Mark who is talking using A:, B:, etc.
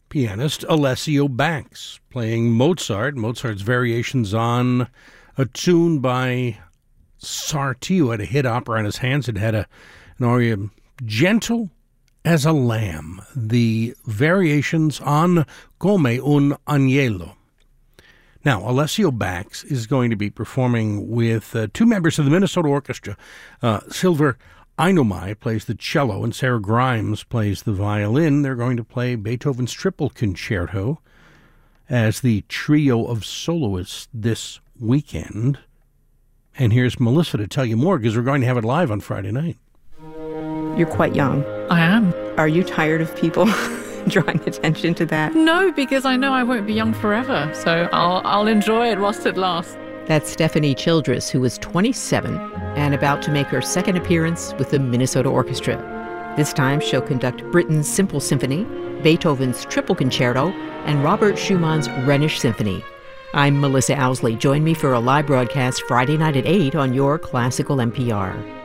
A: pianist Alessio Banks playing Mozart's variations on a tune by Satie, who had a hit opera on his hands. It had an aria, Gentle as a Lamb, the variations on Come un Agnello. Now, Alessio Banks is going to be performing with two members of the Minnesota Orchestra. Silver Ainomai plays the cello and Sarah Grimes plays the violin. They're going to play Beethoven's Triple Concerto as the trio of soloists this weekend. And here's Melissa to tell you more, because we're going to have it live on Friday night.
B: You're quite young.
C: I am.
B: Are you tired of people drawing attention to that?
C: No, because I know I won't be young forever, so I'll enjoy it whilst it lasts.
D: That's Stephanie Childress, who is 27 and about to make her second appearance with the Minnesota Orchestra. This time she'll conduct Britten's Simple Symphony, Beethoven's Triple Concerto, and Robert Schumann's Rhenish Symphony. I'm Melissa Owsley. Join me for a live broadcast Friday night at 8 on your Classical NPR.